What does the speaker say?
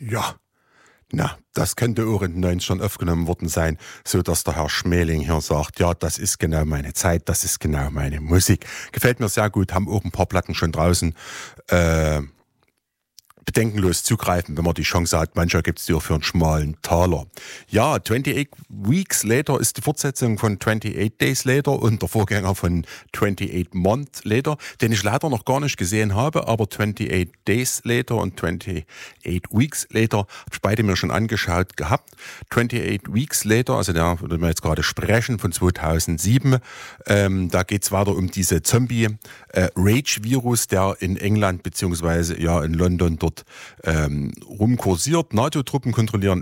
Ja, na, das könnte auch in den 90ern aufgenommen worden sein, so dass der Herr Schmeling hier sagt, ja, das ist genau meine Zeit, das ist genau meine Musik. Gefällt mir sehr gut, haben auch ein paar Platten schon draußen. Bedenkenlos zugreifen, wenn man die Chance hat. Manchmal gibt es die auch für einen schmalen Taler. Ja, 28 Weeks Later ist die Fortsetzung von 28 Days Later und der Vorgänger von 28 Months Later, den ich leider noch gar nicht gesehen habe, aber 28 Days Later und 28 Weeks Later habe ich beide mir schon angeschaut gehabt. 28 Weeks Later, also der, würde wir jetzt gerade sprechen, von 2007, da geht es weiter um diese Zombie-Rage-Virus, der in England beziehungsweise ja in London dort rumkursiert. NATO-Truppen kontrollieren